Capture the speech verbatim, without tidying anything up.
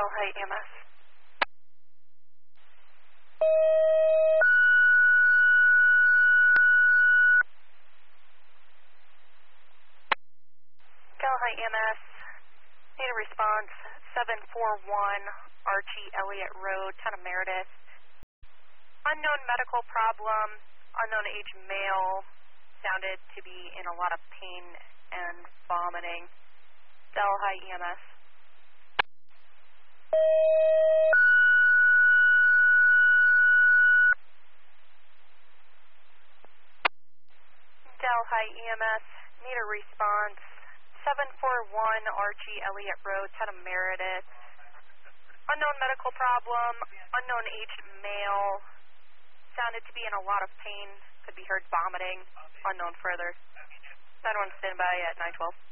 Delhi E M S. Delhi E M S. Need a response. seven four one Archie Elliott Road, Town of Meredith. Unknown medical problem. Unknown age male. Sounded to be in a lot of pain and vomiting. Delhi E M S. Delhi E M S. Need a response. seven four one Archie Elliott Road, Town of Meredith. Unknown medical problem. Unknown age male. Sounded to be in a lot of pain. Could be heard vomiting. Unknown further. nine one standby at nine twelve.